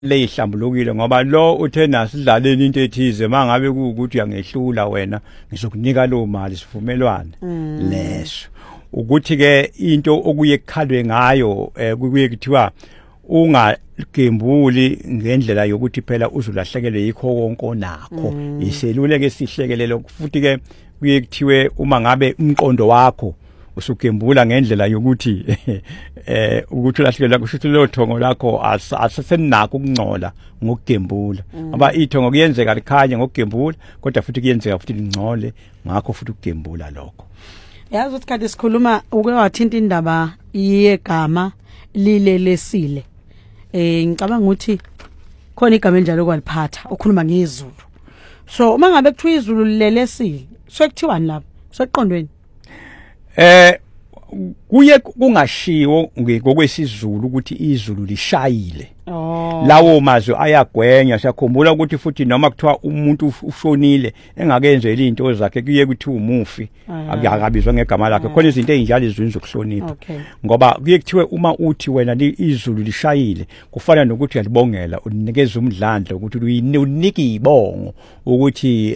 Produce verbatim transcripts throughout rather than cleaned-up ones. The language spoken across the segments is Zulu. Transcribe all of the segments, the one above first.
leyihlambulukile ngoba lo uthena sidlaleni into ethize mangabe ukuthi uyangehlula wena ngizokunika lo mali sivumelwane leso ukuthi ke into okuye kukhalwe ngayo kuye kuthiwa ungagembuli ngendlela yokuthi phela uzulahlekelwe yikho konke onakho iseluleke sihlekelelo futhi ke kuye kuthiwe uma ngabe umqondo wakho usugembula ngendlela yokuthi eh ukuthi ulahlekelwa kushuthi lo thongo lakho asasenakho ukungcola ngokugembula ngoba ithongo kuyenzeka likhanye ngokugembula kodwa futhi kuyenzeka futhi lingcole ngakho futhi ukugembula lokho yazi ukuthi kade sikhuluma uke wathinta indaba yegama lilelesile eh ngicabanga ukuthi khona igama enjalo kwaliphatha ukhuluma ngezulu so uma ngabe kuthiwa izulu lilelesile sekuthiwani lapho seqondweni eh kuye kungashiwo ngokwesizulu ukuthi izulu lishayile oh lawo mazwi ayagwenya siyakhumbula ukuthi futhi noma kuthiwa umuntu ushonile engakenzeli into zakhe kuye kuthi umufi akuyakabizwa ngegama lakhe khona izinto ezinjalo izwini zokuhlonipha ngoba kuye kuthiwe uma uthi wena izulu lishayile kufana nokuthi uyalibongela unikeza umdlandla ukuthi unika ibongo ukuthi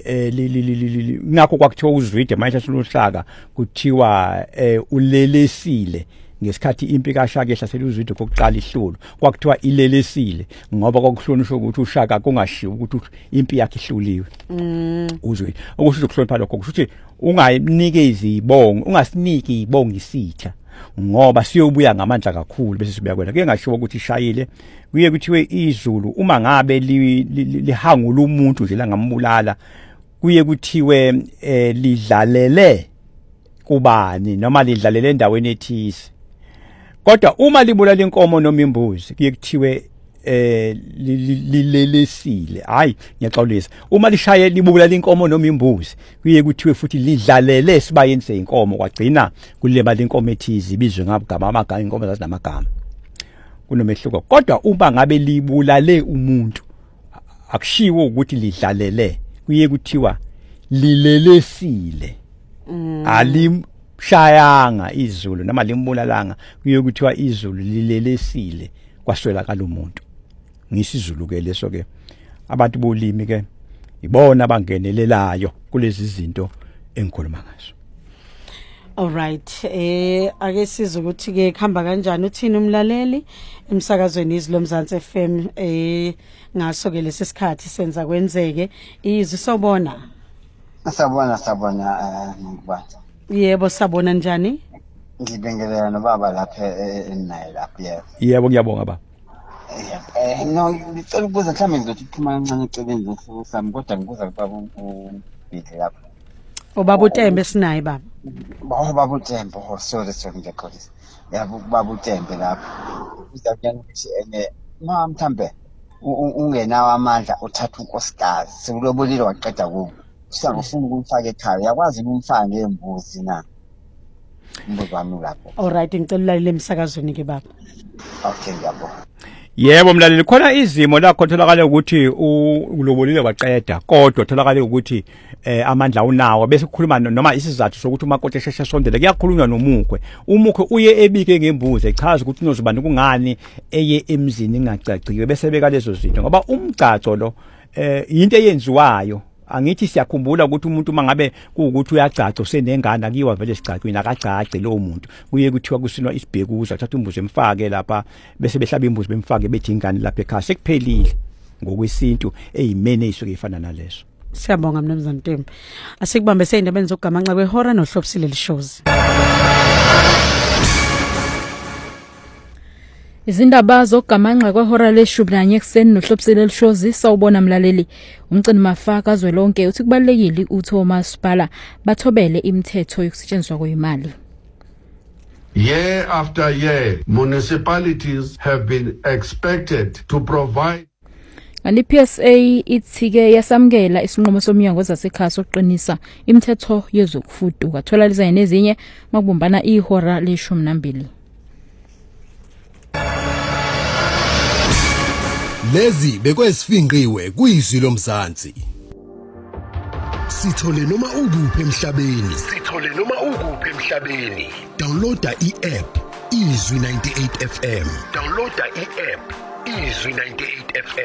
ngakho kwakuthiwa uzwide manje soluhlaka kuthiwa ulelesile ngesikhathi impi kaShaka ehlasela uzwide kokuqala ihlulu kwakuthiwa ilelesile ngoba kwakuhlonishwa ukuthi uShaka kungashiwo ukuthi impi yakhe ihluliwe uzwide okusho ukuhlonipha lokho kusho ukuthi ungayinikezi ibongo ungasiniki ibongo isitha ngoba siyobuya ngamandla kakhulu bese sibuya kwena kuye ngashiwo ukuthi ishayile kuye kuthiwe izulu uma ngabe lihangula umuntu nje langambulala kuye kuthiwe lidlalele kubani noma lidlalele endaweni ethize kodwa uma libulala inkomo noma imbuzi kuye kuthiwe eh lilelesile hayi ngiyaxolisa uma lishaye libulala inkomo noma imbuzi kuye kuthiwe futhi lidlalele sibayenze inkomo kwagcina kulebala inkomo ethize ibizwe ngabugama amagama inkomo zazinamagama kunomehluko kodwa uma ngabe libulale umuntu akushiwo ukuthi lidlalele kuye kuthiwa lilelesile alim shayanga izulu noma limbulalanga kuye kuthiwa izulu lilelesile kwaswelakala umuntu ngisizulu ke leso ke abantu bolimi ke ibona abangenelelayo kulezi zinto engikhuluma ngazo. All right eh ake siza ukuthi ke khamba kanjani uthini umlaleli emsakazweni izilomzansi F M eh ngaso ke lesikhathi senza kwenzeke izwi sobona Sabona sabona ngibona. Yebo sabona njani? Ngibingelela nobaba lapha enayi lapha yebo. Yebo ngiyabonga baba. Eh no ngicela ukubuza mhlawumbe ngizothi uphuma kancane eceleni sami kodwa ngibuza kubaba uBhili lapha. Ubaba uTembe sinayi baba. Ba baba uTembe oh sorry sorry ngiyakholisa. Yabo ubaba uTembe lapha. Uzakuyana ukuthi ene ma mthambe ungenawo amandla uthatha unkosikazi sekulobolile waqeda kubo. Siyafuna ukumfaka ekhaya yakwazi ukumfaka ngembuzi na mbuzo wami lapho. All right ngicela le emsakazweni ke baba. Okay ngiyabonga. Yebo mlaleli khona izimo la khotholakala ukuthi ulobolile waqeda kodwa tholakala ukuthi eh amandla unawo bese kukhuluma noma isizathu sokuthi umakoti esheshe sondele kuyakhulunywa nomukwe umukwe uye ebike ngembuzi echaza ukuthi unozibani kungani eye emzini ingacaciwe bese beka lezo zinto ngoba umgcaco lo eh into eyenziwayo angithi siyakhumbula ukuthi umuntu mangabe kuukuthi uyacaca usenengane akiwa vele sicacweni akacace lo muntu kuye kuthiwa kusinwa isibhekuza thatha umbuzo emfake lapha bese behlaba imbuzi bemfake bethi ingane lapha ekhaya sekuphelile ngokwesintu eyimene isuke ifana naleso. Siyabonga mnumzane Tembe asikubambe seyindabeni zokugamanxa kwehora nohlobisile lishozi. Izindaba zokugamanxa kwehora leshumi nanye ekseni nohlobisile lishozi sawubona mlaleli umcini mafaka azwelonke uthi kubalekile uThomas Bhala bathobele imithetho yokusetshenziswa kwemali. Year after year municipalities have been expected to provide Ani P S A ithike yasamkela isinqumo somnyango zasekhaya sokuqinisa imithetho yezokufuduka thola lizayo nezinye makubumbana ihora leshumi nambili. Lezi bekwesifinqiwe kuyizwi lomzansi. Sithole noma ukuphi emhlabeni. Sithole noma ukuphi emhlabeni. Downloada i-app Izwi ninety-eight F M. Downloada i-app Izwi ninety-eight F M.